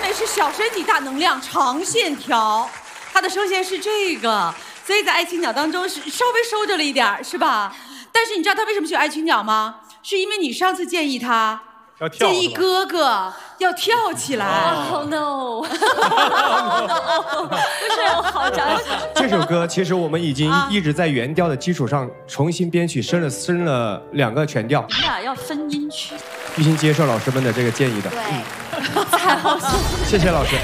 妹是小身体大能量长线条，她的声线是这个，所以在爱情鸟当中是稍微收着了一点，是吧？但是你知道她为什么选爱情鸟吗？是因为你上次建议她。 建议哥哥要跳起来。 Oh no！ 不是，好扎实。 这首歌其实我们已经一直在原调的基础上重新编曲，升了2个全调。 你俩要分音区。 一心接受老师们的这个建议的。 对，太好笑。 谢谢老师。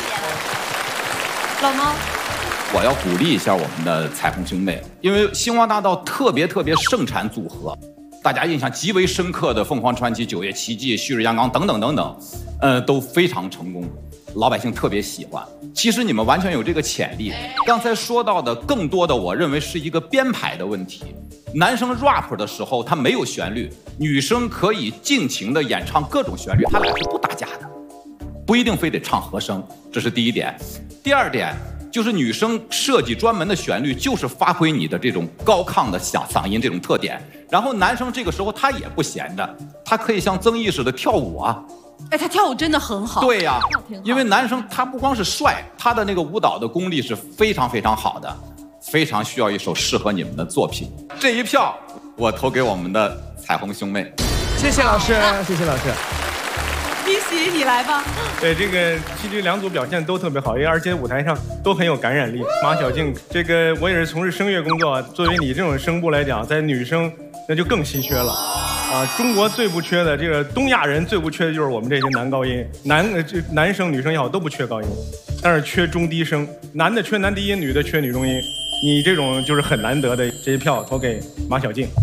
老猫， 我要鼓励一下我们的彩虹兄妹，因为星光大道特别盛产组合。 大家印象极为深刻的凤凰传奇、九月奇迹、旭日阳刚等等，都非常成功，老百姓特别喜欢。其实你们完全有这个潜力。刚才说到的更多的，我认为是一个编排的问题。男生 rap 的时候他没有旋律，女生可以尽情的演唱各种旋律，他俩是不打架的，不一定非得唱和声，这是第一点。第二点。 就是女生设计专门的旋律，就是发挥你的这种高亢的嗓音这种特点。然后男生这个时候他也不闲着，他可以像曾毅似的跳舞啊。 哎，他跳舞真的很好。 对呀，因为男生他不光是帅，他的那个舞蹈的功力是非常好的，非常需要一首适合你们的作品。这一票我投给我们的彩虹兄妹。 谢谢老师，谢谢老师。 一喜，你来吧。 对，这个其实2组表现都特别好，而且舞台上都很有感染力。马小静，这个我也是从事声乐工作，作为你这种声部来讲，在女生那就更稀缺了。啊，中国最不缺的，这个东亚人最不缺的就是我们这些男高音，男生女生也好都不缺高音，但是缺中低声，男的缺男低音，女的缺女中音。你这种就是很难得的，这一票投给马小静。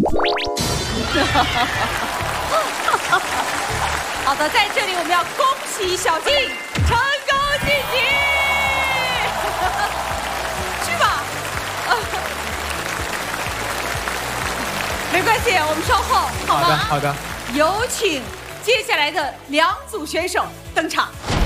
好的，在这里我们要恭喜小静成功晋级，去吧。没关系，我们稍后好吗？ 好的。 有请接下来的2组选手登场。